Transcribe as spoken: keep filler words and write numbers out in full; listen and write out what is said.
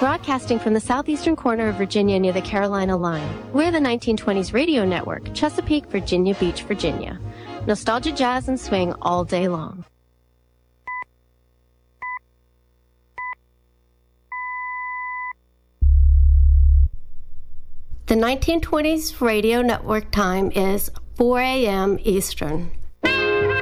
Broadcasting from the southeastern corner of Virginia near the Carolina line, we're the nineteen twenties Radio Network, Chesapeake, Virginia Beach, Virginia. Nostalgia, jazz, and swing all day long. The nineteen twenties Radio Network time is four a m Eastern.